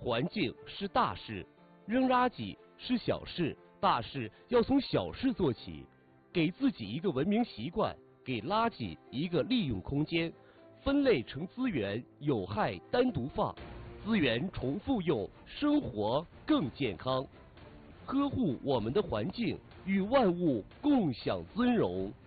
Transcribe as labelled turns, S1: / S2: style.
S1: 环境是大事，扔垃圾是小事，大事要从小事做起。给自己一个文明习惯，给垃圾一个利用空间，分类成资源，有害单独放，资源重复用，生活更健康。呵护我们的环境，与万物共享尊荣。